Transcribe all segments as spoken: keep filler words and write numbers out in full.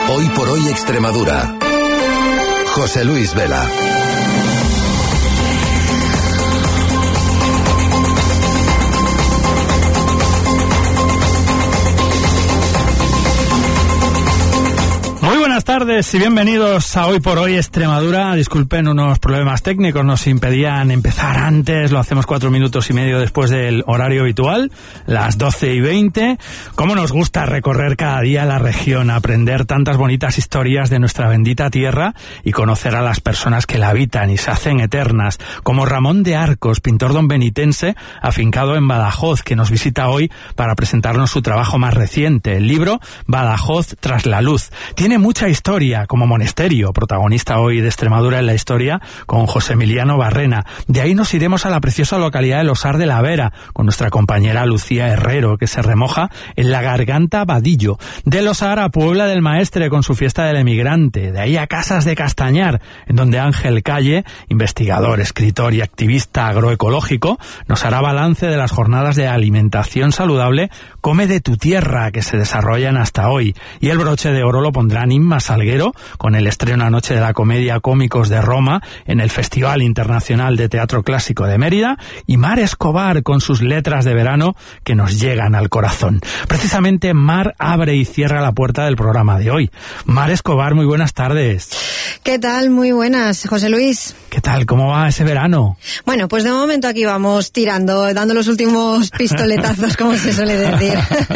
Hoy por hoy Extremadura. José Luis Vela. Buenas tardes y bienvenidos a Hoy por Hoy Extremadura. Disculpen, unos problemas técnicos nos impedían empezar antes, lo hacemos cuatro minutos y medio después del horario habitual, las doce y veinte. Cómo nos gusta recorrer cada día la región, aprender tantas bonitas historias de nuestra bendita tierra y conocer a las personas que la habitan y se hacen eternas, como Ramón de Arcos, pintor donbenitense, afincado en Badajoz, que nos visita hoy para presentarnos su trabajo más reciente, el libro Badajoz tras la luz. Tiene mucha historia como Monesterio, protagonista hoy de Extremadura en la historia, con José Emiliano Barrena. De ahí nos iremos a la preciosa localidad de Osar de la Vera, con nuestra compañera Lucía Herrero, que se remoja en la Garganta Vadillo. De Osar a Puebla del Maestre, con su fiesta del emigrante. De ahí a Casas de Castañar, en donde Ángel Calle, investigador, escritor y activista agroecológico, nos hará balance de las jornadas de alimentación saludable Come de tu tierra, que se desarrollan hasta hoy. Y el broche de oro lo pondrán Inma Salguero, con el estreno anoche de la comedia Cómicos de Roma en el Festival Internacional de Teatro Clásico de Mérida, y Mar Escobar con sus letras de verano que nos llegan al corazón. Precisamente Mar abre y cierra la puerta del programa de hoy. Mar Escobar, muy buenas tardes. ¿Qué tal? Muy buenas, José Luis. ¿Qué tal? ¿Cómo va ese verano? Bueno, pues de momento aquí vamos tirando, dando los últimos pistoletazos, como se suele decir.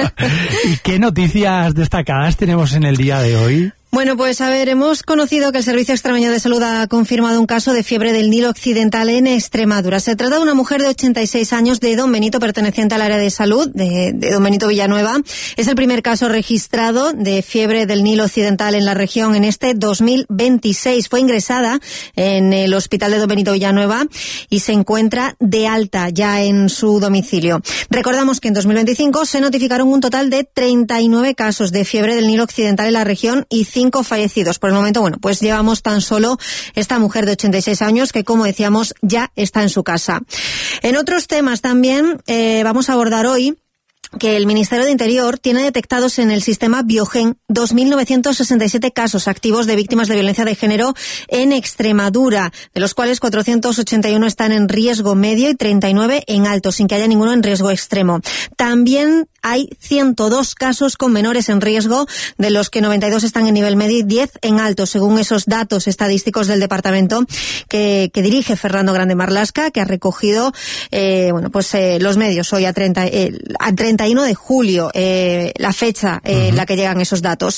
¿Y qué noticias destacadas tenemos en el día de hoy? Bueno, pues a ver, hemos conocido que el Servicio Extremeño de Salud ha confirmado un caso de fiebre del Nilo Occidental en Extremadura. Se trata de una mujer de ochenta y seis años de Don Benito, perteneciente al área de salud de, de Don Benito Villanueva. Es el primer caso registrado de fiebre del Nilo Occidental en la región en este dos mil veintiséis. Fue ingresada en el hospital de Don Benito Villanueva y se encuentra de alta ya en su domicilio. Recordamos que en dos mil veinticinco se notificaron un total de treinta y nueve casos de fiebre del Nilo Occidental en la región y cinco fallecidos. Por el momento, bueno, pues llevamos tan solo esta mujer de ochenta y seis años que, como decíamos, ya está en su casa. En otros temas también eh, vamos a abordar hoy que el Ministerio de Interior tiene detectados en el sistema Biogen dos mil novecientos sesenta y siete casos activos de víctimas de violencia de género en Extremadura, de los cuales cuatrocientos ochenta y uno están en riesgo medio y treinta y nueve en alto, sin que haya ninguno en riesgo extremo. También hay ciento dos casos con menores en riesgo, de los que noventa y dos están en nivel medio y diez en alto, según esos datos estadísticos del departamento que, que dirige Fernando Grande Marlasca, que ha recogido eh, bueno, pues eh, los medios hoy a treinta, eh, a treinta y uno de julio, eh, la fecha en eh, uh-huh. la que llegan esos datos.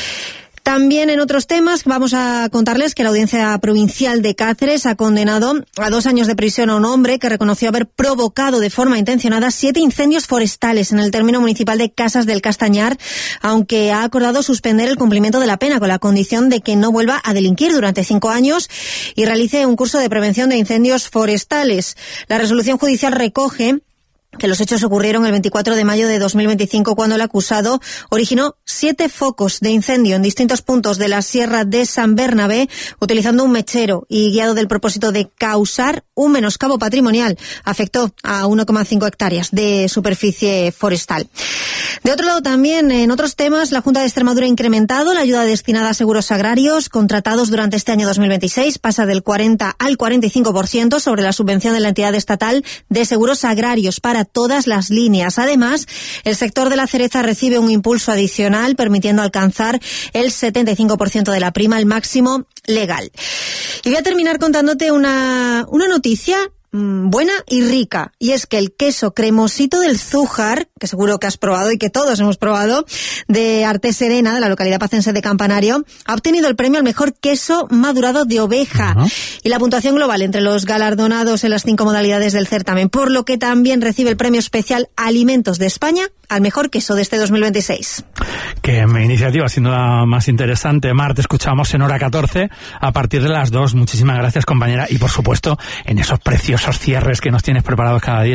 También en otros temas vamos a contarles que la Audiencia Provincial de Cáceres ha condenado a dos años de prisión a un hombre que reconoció haber provocado de forma intencionada siete incendios forestales en el término municipal de Casas del Castañar, aunque ha acordado suspender el cumplimiento de la pena con la condición de que no vuelva a delinquir durante cinco años y realice un curso de prevención de incendios forestales. La resolución judicial recoge que los hechos ocurrieron el veinticuatro de mayo de dos mil veinticinco, cuando el acusado originó siete focos de incendio en distintos puntos de la Sierra de San Bernabé, utilizando un mechero y guiado del propósito de causar un menoscabo patrimonial. Afectó a uno coma cinco hectáreas de superficie forestal. De otro lado también, en otros temas, la Junta de Extremadura ha incrementado la ayuda destinada a seguros agrarios contratados durante este año dos mil veintiséis. Pasa del cuarenta al cuarenta y cinco por ciento sobre la subvención de la entidad estatal de seguros agrarios para todas las líneas. Además, el sector de la cereza recibe un impulso adicional, permitiendo alcanzar el setenta y cinco por ciento de la prima, el máximo legal. Y voy a terminar contándote una, una noticia buena y rica, y es que el queso cremosito del Zújar, que seguro que has probado y que todos hemos probado, de Arte Serena, de la localidad pacense de Campanario, ha obtenido el premio al mejor queso madurado de oveja uh-huh. y la puntuación global entre los galardonados en las cinco modalidades del certamen, por lo que también recibe el premio especial Alimentos de España al mejor queso de este dos mil veintiséis. Qué iniciativa, sin duda más interesante. Mar, te escuchamos en hora catorce a partir de las dos. Muchísimas gracias, compañera, y por supuesto en esos preciosos cierres que nos tienes preparados cada día, ¿eh?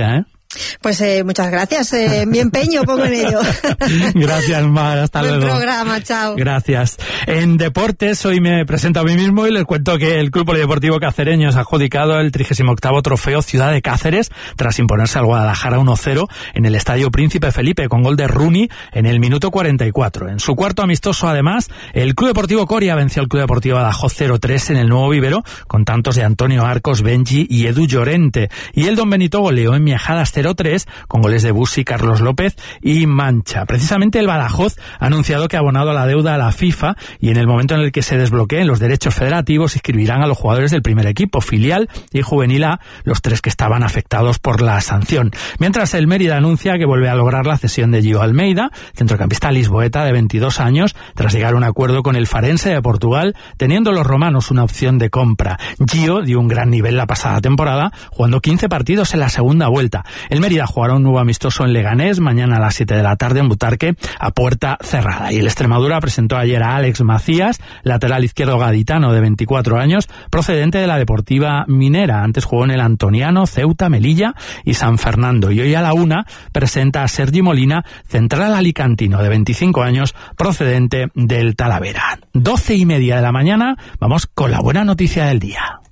Pues eh, muchas gracias, eh, mi empeño pongo en ello. Gracias, Mar, hasta Buen luego. programa, chao. Gracias. En deportes, hoy me presento a mí mismo y les cuento que el Club Polideportivo Cacereño ha adjudicado el trigésimo octavo Trofeo Ciudad de Cáceres tras imponerse al Guadalajara uno cero en el Estadio Príncipe Felipe con gol de Rooney en el minuto cuarenta y cuatro. En su cuarto amistoso, además, el Club Deportivo Coria venció al Club Deportivo Badajoz cero tres en el Nuevo Vivero con tantos de Antonio Arcos, Benji y Edu Llorente. Y el Don Benito goleó en Miajadas cero tres con goles de Busi, Carlos López y Mancha. Precisamente el Badajoz ha anunciado que ha abonado la deuda a la FIFA y en el momento en el que se desbloqueen los derechos federativos inscribirán a los jugadores del primer equipo, filial y juvenil A, los tres que estaban afectados por la sanción. Mientras el Mérida anuncia que vuelve a lograr la cesión de Gio Almeida, centrocampista lisboeta de veintidós años, tras llegar a un acuerdo con el Farense de Portugal, teniendo los romanos una opción de compra. Gio dio un gran nivel la pasada temporada, jugando quince partidos en la segunda vuelta. El Mérida jugará un nuevo amistoso en Leganés mañana a las siete de la tarde en Butarque a puerta cerrada. Y el Extremadura presentó ayer a Alex Macías, lateral izquierdo gaditano de veinticuatro años, procedente de la Deportiva Minera. Antes jugó en el Antoniano, Ceuta, Melilla y San Fernando. Y hoy a la una presenta a Sergi Molina, central alicantino de veinticinco años, procedente del Talavera. Doce y media de la mañana, vamos con la buena noticia del día.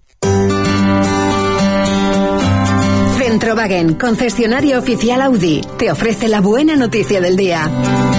Centrowagen, concesionario oficial Audi, te ofrece la buena noticia del día.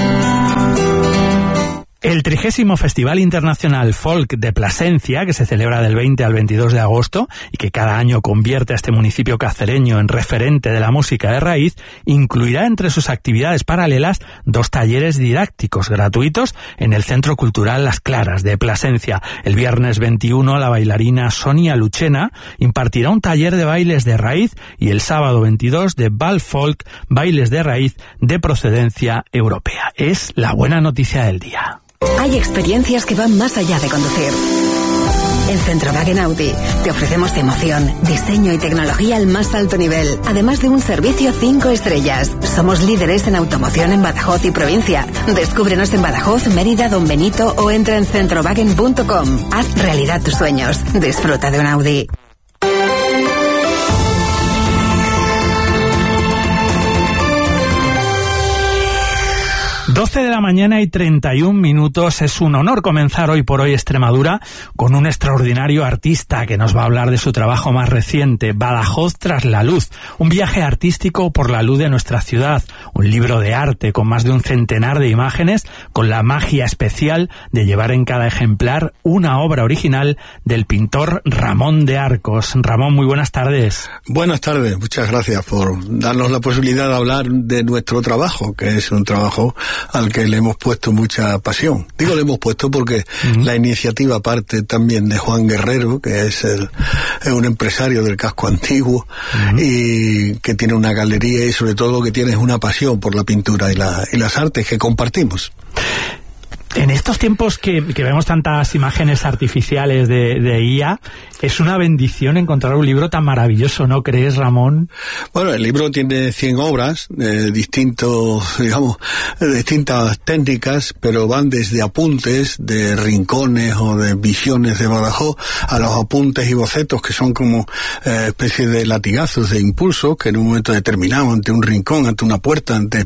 El trigésimo Festival Internacional Folk de Plasencia, que se celebra del veinte al veintidós de agosto y que cada año convierte a este municipio cacereño en referente de la música de raíz, incluirá entre sus actividades paralelas dos talleres didácticos gratuitos en el Centro Cultural Las Claras de Plasencia. El viernes veintiuno, la bailarina Sonia Luchena impartirá un taller de bailes de raíz y el sábado veintidós de Bal Folk, bailes de raíz de procedencia europea. Es la buena noticia del día. Hay experiencias que van más allá de conducir. En Centrowagen Audi te ofrecemos emoción, diseño y tecnología al más alto nivel, además de un servicio cinco estrellas. Somos líderes en automoción en Badajoz y provincia. Descúbrenos en Badajoz, Mérida, Don Benito o entra en centrowagen punto com. Haz realidad tus sueños. Disfruta de un Audi. doce de la mañana y treinta y un minutos. Es un honor comenzar hoy por hoy Extremadura con un extraordinario artista que nos va a hablar de su trabajo más reciente, Badajoz tras la luz, un viaje artístico por la luz de nuestra ciudad, un libro de arte con más de un centenar de imágenes, con la magia especial de llevar en cada ejemplar una obra original del pintor Ramón de Arcos. Ramón, muy buenas tardes. Buenas tardes, muchas gracias por darnos la posibilidad de hablar de nuestro trabajo, que es un trabajo al que le hemos puesto mucha pasión. Digo le hemos puesto porque uh-huh. la iniciativa parte también de Juan Guerrero, que es, el, es un empresario del casco antiguo uh-huh. y que tiene una galería y sobre todo que tiene una pasión por la pintura y, la, y las artes que compartimos. En estos tiempos que, que vemos tantas imágenes artificiales de, de I A, es una bendición encontrar un libro tan maravilloso, ¿no crees, Ramón? Bueno, el libro tiene cien obras, de distintos, digamos, de distintas técnicas, pero van desde apuntes de rincones o de visiones de Badajoz a los apuntes y bocetos que son como eh, especies de latigazos de impulso que en un momento determinado, ante un rincón, ante una puerta, ante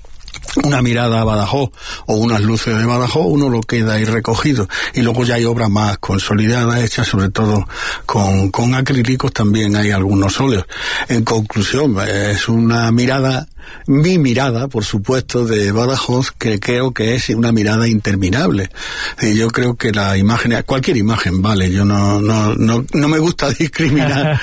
una mirada a Badajoz o unas luces de Badajoz, uno lo queda ahí recogido. Y luego ya hay obras más consolidadas hechas sobre todo con, con acrílicos, también hay algunos óleos. En conclusión, es una mirada, mi mirada, por supuesto, de Badajoz, que creo que es una mirada interminable. Y yo creo que la imagen, cualquier imagen vale, yo no, no, no, no me gusta discriminar,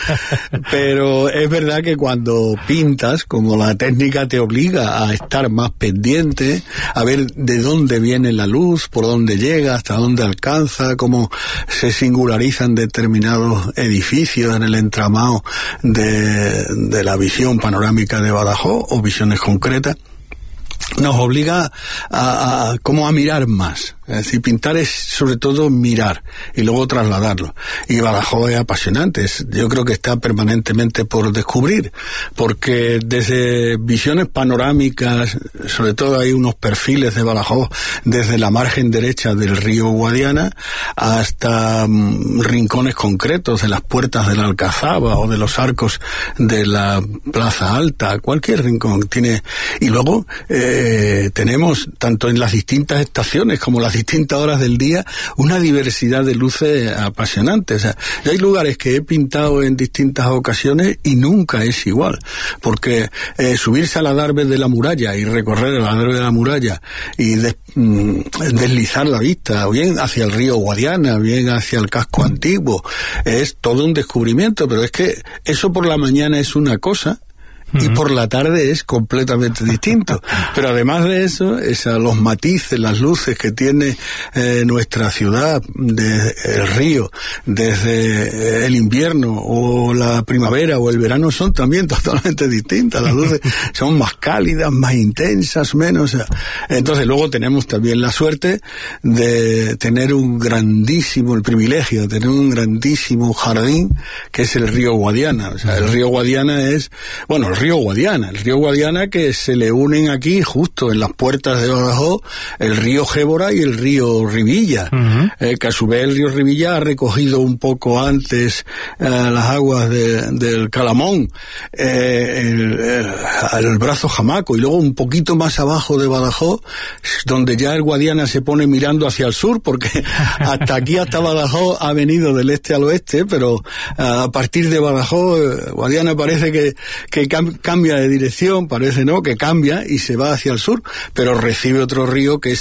pero es verdad que cuando pintas, como la técnica te obliga a estar más pendiente, a ver de dónde viene la luz, por dónde llega, hasta dónde alcanza, cómo se singularizan determinados edificios en el entramado de, de la visión panorámica de Badajoz o visiones concretas. nos obliga a, a como a mirar más. Es decir, pintar es sobre todo mirar y luego trasladarlo. Y Badajoz es apasionante, es, yo creo que está permanentemente por descubrir, porque desde visiones panorámicas, sobre todo hay unos perfiles de Badajoz desde la margen derecha del río Guadiana hasta um, rincones concretos de las puertas de la Alcazaba o de los arcos de la Plaza Alta, cualquier rincón tiene. Y luego eh, tenemos, tanto en las distintas estaciones como las distintas horas del día, una diversidad de luces apasionante. O sea, hay lugares que he pintado en distintas ocasiones y nunca es igual, porque eh, subirse al adarve de la muralla y recorrer el adarve de la muralla y des, mm, deslizar la vista, bien hacia el río Guadiana, bien hacia el casco antiguo, es todo un descubrimiento, pero es que eso por la mañana es una cosa, y por la tarde es completamente distinto. Pero además de eso, es a los matices, las luces que tiene eh, nuestra ciudad, de, el río, desde el invierno o la primavera o el verano, son también totalmente distintas. Las luces son más cálidas, más intensas, menos. Entonces luego tenemos también la suerte de tener un grandísimo, el privilegio de tener un grandísimo jardín que es el río Guadiana. O sea, el río Guadiana es, bueno, el río Guadiana, el río Guadiana que se le unen aquí justo en las puertas de Badajoz el río Gébora y el río Rivilla, uh-huh. eh, que a su vez el río Rivilla ha recogido un poco antes eh, las aguas de, del Calamón, eh, el, el, el brazo Jamaco, y luego un poquito más abajo de Badajoz, donde ya el Guadiana se pone mirando hacia el sur, porque hasta aquí, hasta Badajoz, ha venido del este al oeste, pero a partir de Badajoz, Guadiana parece que, que cam- cambia de dirección, parece no, que cambia y se va hacia el sur, pero recibe otro río que es